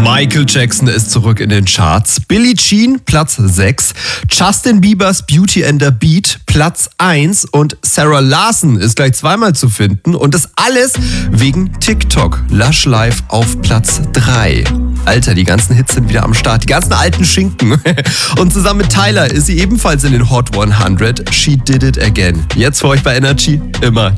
Michael Jackson ist zurück in den Charts. Billie Jean Platz 6. Justin Biebers Beauty and the Beat Platz 1. Und Sarah Larson ist gleich zweimal zu finden. Und das alles wegen TikTok. Lush Life auf Platz 3. Alter, die ganzen Hits sind wieder am Start. Die ganzen alten Schinken. Und zusammen mit Tyler ist sie ebenfalls in den Hot 100. She Did It Again. Jetzt für euch bei Energy. Immer